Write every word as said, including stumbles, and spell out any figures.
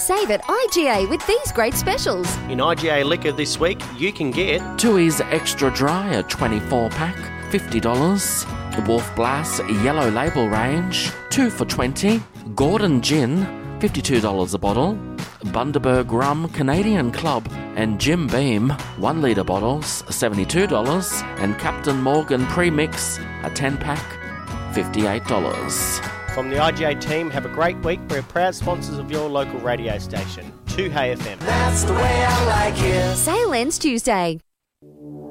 Save at I G A with these great specials. In I G A Liquor this week, you can get Tooheys Extra Dry, a twenty-four pack, fifty dollars. Wolf Blass Yellow Label range, two for twenty dollars. Gordon Gin, fifty-two dollars a bottle. Bundaberg Rum Canadian Club and Jim Beam, one litre bottles, seventy-two dollars. And Captain Morgan Premix, a ten pack, fifty-eight dollars. From the I G A team, have a great week. We're proud sponsors of your local radio station, two Hey F M. That's the way I like it. Sale ends Tuesday.